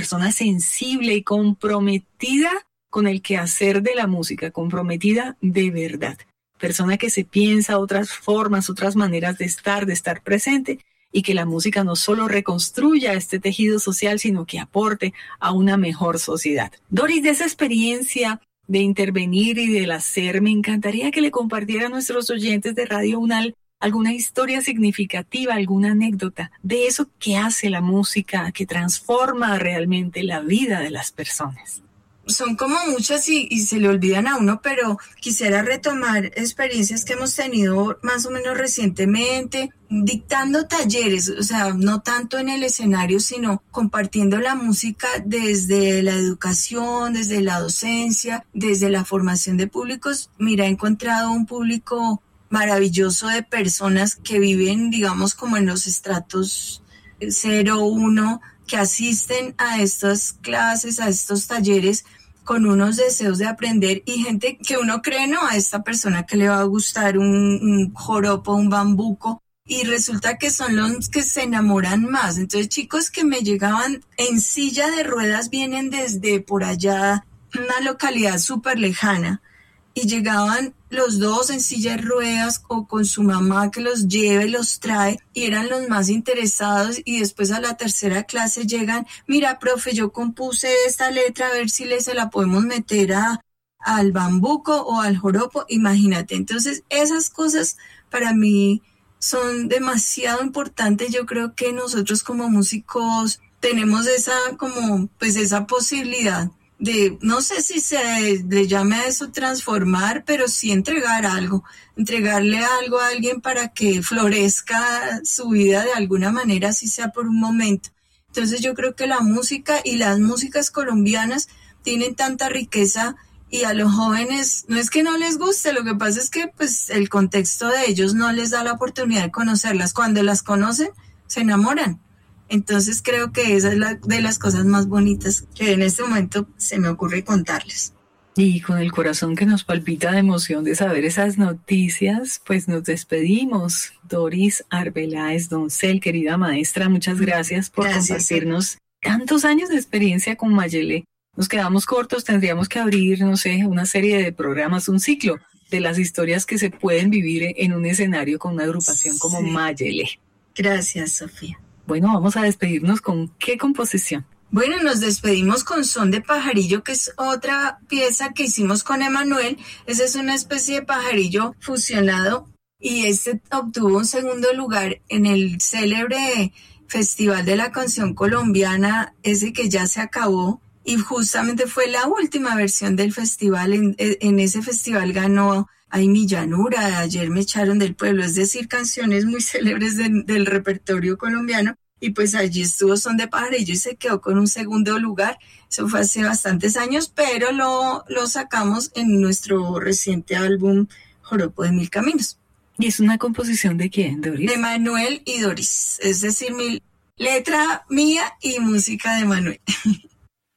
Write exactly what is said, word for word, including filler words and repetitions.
persona sensible y comprometida con el quehacer de la música, comprometida de verdad. Persona que se piensa otras formas, otras maneras de estar, de estar presente, y que la música no solo reconstruya este tejido social, sino que aporte a una mejor sociedad. Doris, de esa experiencia de intervenir y del hacer, me encantaría que le compartiera a nuestros oyentes de Radio UNAL alguna historia significativa, alguna anécdota de eso que hace la música, que transforma realmente la vida de las personas. Son como muchas y, y se le olvidan a uno, pero quisiera retomar experiencias que hemos tenido más o menos recientemente, dictando talleres, o sea, no tanto en el escenario, sino compartiendo la música desde la educación, desde la docencia, desde la formación de públicos. Mira, he encontrado un público maravilloso de personas que viven, digamos, como en los estratos cero, uno, que asisten a estas clases, a estos talleres con unos deseos de aprender, y gente que uno cree, no, a esta persona que le va a gustar un, un joropo, un bambuco, y resulta que son los que se enamoran más. Entonces, chicos que me llegaban en silla de ruedas, vienen desde por allá, una localidad súper lejana, y llegaban los dos en silla de ruedas o con su mamá que los lleve, los trae, y eran los más interesados, y después a la tercera clase llegan, mira, profe, yo compuse esta letra, a ver si le se la podemos meter a, al bambuco o al joropo, imagínate. Entonces, esas cosas para mí son demasiado importantes. Yo creo que nosotros como músicos tenemos esa, como, pues esa posibilidad de, no sé si se le llame a eso transformar, pero sí entregar algo, entregarle algo a alguien para que florezca su vida de alguna manera, así sea por un momento. Entonces yo creo que la música y las músicas colombianas tienen tanta riqueza, y a los jóvenes no es que no les guste, lo que pasa es que pues el contexto de ellos no les da la oportunidad de conocerlas. Cuando las conocen, se enamoran. Entonces creo que esa es la de las cosas más bonitas que en este momento se me ocurre contarles. Y con el corazón que nos palpita de emoción de saber esas noticias, pues nos despedimos. Doris Arbeláez Doncel, querida maestra, muchas gracias por gracias, compartirnos sí. tantos años de experiencia con Mayelé. Nos quedamos cortos, tendríamos que abrir, no sé, una serie de programas, un ciclo de las historias que se pueden vivir en un escenario con una agrupación como sí. Mayelé. Gracias, Sofía. Bueno, vamos a despedirnos con ¿qué composición? Bueno, nos despedimos con Son de Pajarillo, que es otra pieza que hicimos con Emanuel. Esa es una especie de pajarillo fusionado, y este obtuvo un segundo lugar en el célebre Festival de la Canción Colombiana, ese que ya se acabó, y justamente fue la última versión del festival. En, en ese festival ganó Ay mi llanura, Ayer me echaron del pueblo, es decir, canciones muy célebres de, del repertorio colombiano, y pues allí estuvo Son de Pajarillo y se quedó con un segundo lugar. Eso fue hace bastantes años, pero lo, lo sacamos en nuestro reciente álbum Joropo de Mil Caminos. ¿Y es una composición de quién, Doris? De Manuel y Doris, es decir, mi letra mía y música de Manuel.